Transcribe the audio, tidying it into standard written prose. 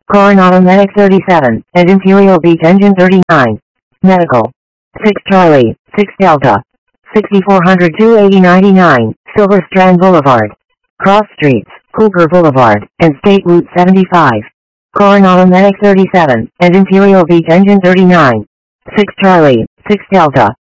Coronado Medic 37, and Imperial Beach Engine 39. Medical. 6 Charlie, 6 Delta. 6400 28099, Silver Strand Boulevard. Cross Streets, Cooper Boulevard, and State Route 75. Coronado Medic 37, and Imperial Beach Engine 39. 6 Charlie, 6 Delta.